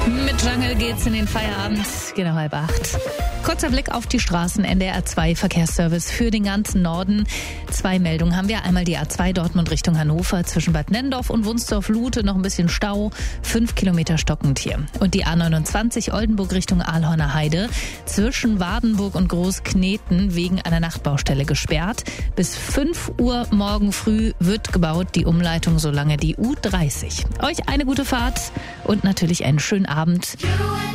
Mit Jungle geht's in den Feierabend, genau 7:30. Kurzer Blick auf die Straßen, NDR 2 Verkehrsservice für den ganzen Norden. 2 Meldungen haben wir. Einmal die A2 Dortmund Richtung Hannover zwischen Bad Nenndorf und Wunsdorf-Lute noch ein bisschen Stau, 5 Kilometer stockend hier. Und die A29 Oldenburg Richtung Aalhorner Heide zwischen Wardenburg und Großkneten wegen einer Nachtbaustelle gesperrt. Bis 5 Uhr morgen früh wird gebaut, die Umleitung solange die U30. Euch eine gute Fahrt und natürlich einen schönen Abend.